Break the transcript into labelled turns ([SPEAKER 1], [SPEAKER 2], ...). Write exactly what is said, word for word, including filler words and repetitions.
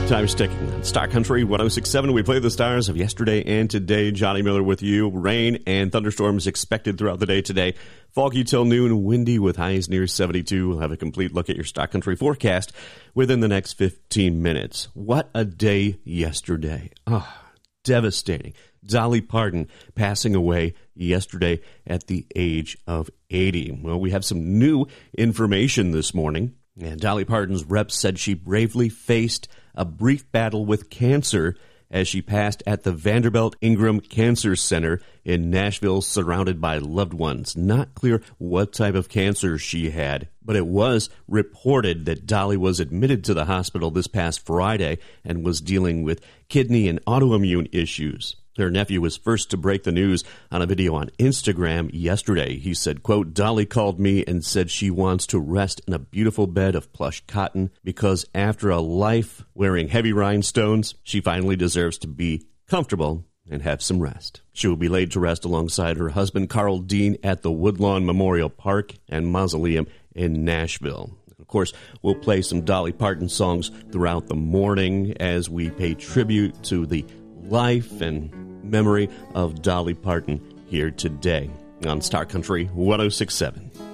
[SPEAKER 1] Time's ticking. On Star Country one oh six point seven, we play the stars of yesterday and today. Johnny Miller with you. Rain and thunderstorms expected throughout the day today. Foggy till noon, windy with highs near seventy-two. We'll have a complete look at your Star Country forecast within the next fifteen minutes. What a day yesterday. Ah, oh, devastating. Dolly Parton passing away yesterday at the age of eighty. Well, we have some new information this morning. And Dolly Parton's rep said she bravely faced a brief battle with cancer as she passed at the Vanderbilt Ingram Cancer Center in Nashville, surrounded by loved ones. Not clear what type of cancer she had, but it was reported that Dolly was admitted to the hospital this past Friday and was dealing with kidney and autoimmune issues. Her nephew was first to break the news on a video on Instagram yesterday. He said, quote, Dolly called me and said she wants to rest in a beautiful bed of plush cotton because after a life wearing heavy rhinestones, she finally deserves to be comfortable and have some rest. She will be laid to rest alongside her husband, Carl Dean, at the Woodlawn Memorial Park and Mausoleum in Nashville. Of course, we'll play some Dolly Parton songs throughout the morning as we pay tribute to the life and memory of Dolly Parton here today on Star Country one oh six point seven.